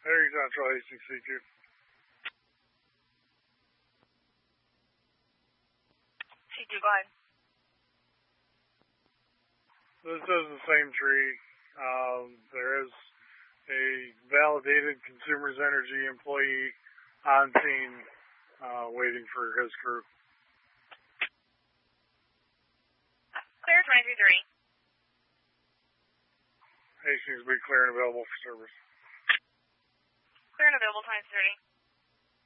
Harry Central Hastings C2. C2, go ahead. This is the same tree. There is a validated Consumers Energy employee on scene waiting for his crew. Clear 23-3. Hastings will be clear and available for service. Clear and available, times 30.